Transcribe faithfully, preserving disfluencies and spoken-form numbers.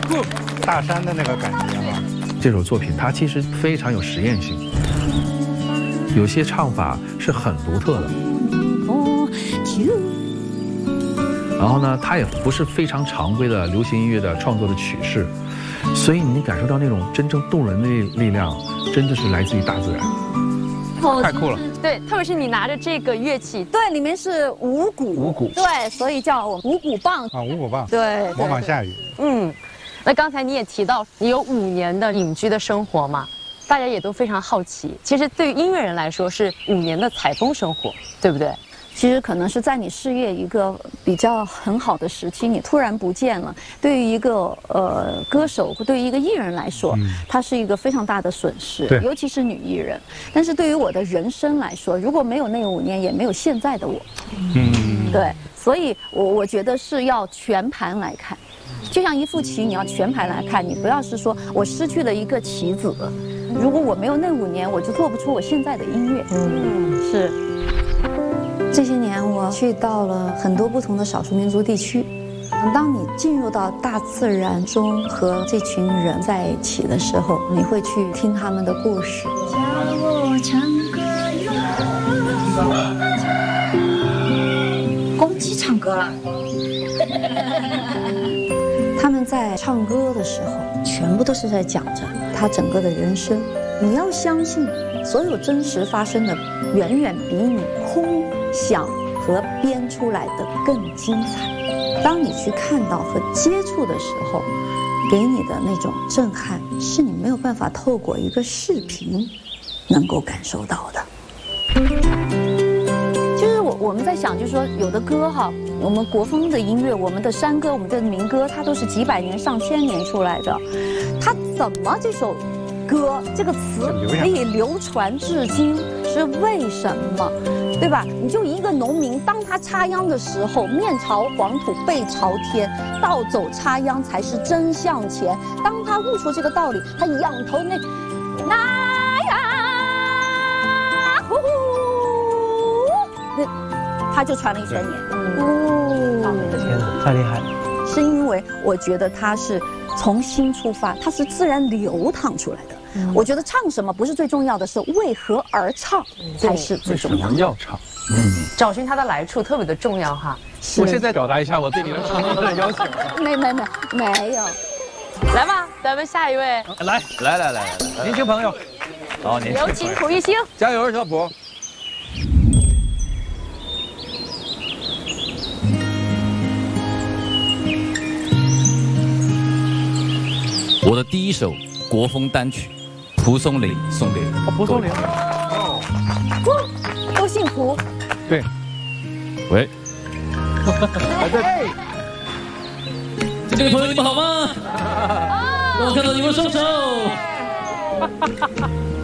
酷，大山的那个感觉啊。 这首作品它其实非常有实验性，有些唱法是很独特的。然后呢，它也不是非常常规的流行音乐的创作的曲式，所以你感受到那种真正动人的力量，真的是来自于大自然。太酷了！ 对，特别是你拿着这个乐器， 对，里面是五谷， 五谷， 对，所以叫五谷棒啊，五谷棒， 对， 模仿下雨。 嗯，那刚才你也提到你有五年的隐居的生活嘛，大家也都非常好奇。其实对于音乐人来说是五年的采风生活，对不对？ 其实可能是在你事业一个比较很好的时期，你突然不见了。对于一个呃歌手，对于一个艺人来说，嗯、它是一个非常大的损失，尤其是女艺人。但是对于我的人生来说，如果没有那五年，也没有现在的我。嗯，对，所以我我觉得是要全盘来看，就像一副棋，你要全盘来看，你不要是说我失去了一个棋子，如果我没有那五年，我就做不出我现在的音乐。嗯，是。 这些年我去到了很多不同的少数民族地区，当你进入到大自然中和这群人在一起的时候，你会去听他们的故事。 公鸡唱歌了。 他们在唱歌的时候，全部都是在讲着他整个的人生。你要相信，所有真实发生的，远远比你空想和编出来的更精彩。当你去看到和接触的时候，给你的那种震撼，是你没有办法透过一个视频能够感受到的。 就是我我们在想，就是说有的歌哈，我们国风的音乐，我们的山歌，我们的民歌，它都是几百年、上千年出来的，它怎么这首歌这个词可以流传至今，是为什么？对吧？你就一个农民，当他插秧的时候，面朝黄土背朝天，倒走插秧才是真向前。当他悟出这个道理，他仰头那那呀呼呼，那他就传了一千年。 哦，天哪，太厉害了！ 是因为我觉得他是从心出发，它是自然流淌出来的。嗯、我觉得唱什么不是最重要的，是为何而唱才是最重要的。 为什么要唱？ 嗯，找寻它的来处特别的重要哈。 我现在表达一下我对你的唱歌的要求。 没没没没有。 来吧，咱们下一位。 来来来来来，年轻朋友，好，年轻朋友。 有请苦玉星， 加油，小普。 我的第一首国风单曲《蒲松龄》送给哦，蒲松龄哦，都姓蒲。 对。 喂。 哎对。 在这里朋友你们好吗？我看到你们双手。